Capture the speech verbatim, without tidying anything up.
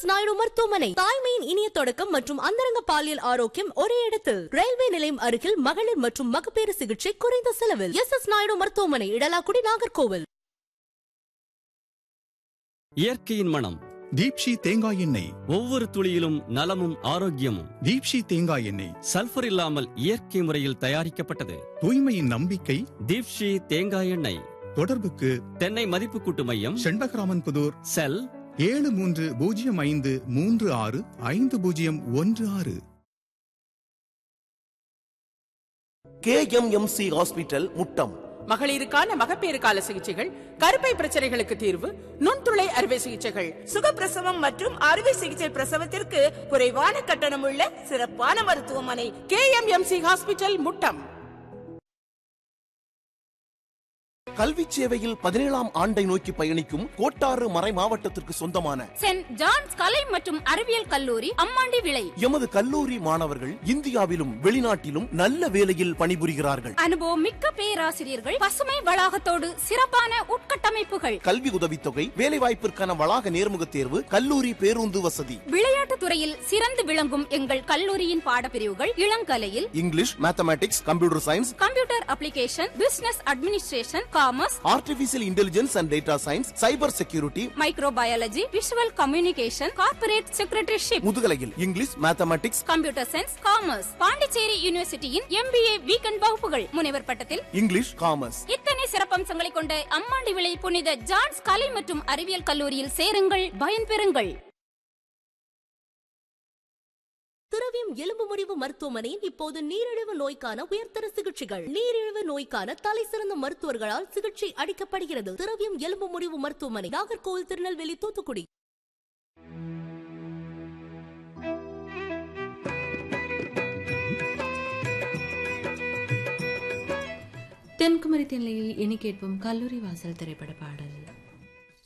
S Naidu மருத்துவமனை. தாய்மையின் இனிய தொடக்கம் மற்றும் அந்தரங்க பாலியல் ஆரோக்கியம் ஒரே இடத்தில். ரயில்வே நிலையம் அருகில் மகளிர் மற்றும் மகப்பேறு சிகிச்சை குறைந்த செலவில். எஸ் எஸ் நாயுடு மருத்துவமனை, இடலாக்குடி, நாகர்கோவில். இயற்கையின் மனம் தீப்ஷி தேங்காய் எண்ணெய். ஒவ்வொரு துளியிலும் நலமும் ஆரோக்கியமும். தீப்ஷி தேங்காய் எண்ணெய் சல்பர் இல்லாமல் இயற்கை முறையில் தயாரிக்கப்பட்டது. தூய்மையின் நம்பிக்கை தீப்ஷி தேங்காய் எண்ணெய். தொடர்புக்கு தென்னை மதிப்பு கூட்டு மையம், செண்பகராமன் புதூர், செல் ஏழு மூன்று பூஜ்ஜியம் ஐந்து மூன்று ஆறு ஐந்து பூஜ்ஜியம் ஒன்று ஆறு. K M M C hospital Muttam. மகளிருக்கான மகப்பேறு கால சிகிச்சைகள், கருப்பை பிரச்சனைகளுக்கு தீர்வு, நுண்துளை அறுவை சிகிச்சைகள், சுகப்பிரசவம் மற்றும் அறுவை சிகிச்சை பிரசவத்திற்கு குறைவான கட்டணம் உள்ள சிறப்பான மருத்துவமனை K M M C hospital Muttam. கல்வி சேவையில் பதினேழாம் ஆண்டை நோக்கி பயணிக்கும் கோட்டாறு மறை மாவட்டத்திற்கு சொந்தமான சென்ட் ஜான்ஸ் கலை மற்றும் அறிவியல் கல்லூரி, அம்மாண்டி விளை. எமது கல்லூரி மாணவர்கள் இந்தியாவிலும் வெளிநாட்டிலும் நல்ல வேலையில் பணிபுரிகிறார்கள். அனுபவம் மிக்க பேராசிரியர்கள், பசுமை வளாகத்தோடு சிறப்பான உட்கட்டமைப்புகள். கல்வி உதவித்தொகை, வேலைவாய்ப்பிற்கான வளாக நேர்முக தேர்வு, கல்லூரி பேருந்து வசதி. விளையாட்டு துறையில் சிறந்து விளங்கும் எங்கள் கல்லூரியின் பாடப்பிரிவுகள் இளங்கலையில் English, mathematics, computer science, computer application, business administration, commerce, artificial intelligence and data science, cyber security, microbiology, visual communication, corporate secretaryship. முதுகலையில் English, mathematics, computer science, commerce. Pondicherry யூனிவர்சிட்டியின் MBA weekend வகுப்புகள். முனைவர் பட்டத்தில் இங்கிலீஷ், காமர்ஸ். இத்தனை சிறப்பம்சங்களை கொண்ட அம்மாண்டி விளை புனித ஜான்ஸ் கலை மற்றும் அறிவியல் கல்லூரியில் சேருங்கள், பயன்பெறுங்கள். திரவியம் எலும்பு முறிவு மருத்துவமனையில் இப்போது நீரிழிவு நோய்க்கான உயர்தர சிகிச்சைகள். நீரிழிவு நோய்க்கான தலை சிறந்த மருத்துவர்களால் சிகிச்சை அளிக்கப்படுகிறது. திரவியம் எலும்பு முறிவு மருத்துவமனை, நாகர்கோவில், திருநெல்வேலி, தூத்துக்குடி. தென்குமரி திண்ணையில் இனி கேட்போம் கல்லூரி வாசல் திரைப்பட பாடல்.